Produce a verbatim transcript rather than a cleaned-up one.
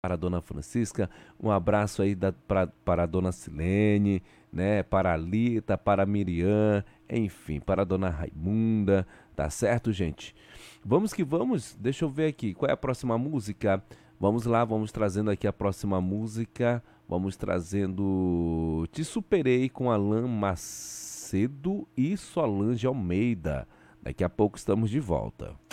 para a dona Francisca, um abraço aí da, pra, para a dona Silene, né? Para a Lita, para a Miriam, enfim, para a dona Raimunda, tá certo, gente? Vamos que vamos, deixa eu ver aqui, qual é a próxima música? Vamos lá, vamos trazendo aqui a próxima música, vamos trazendo Te Superei com Alan Macedo e Solange Almeida. Daqui a pouco estamos de volta.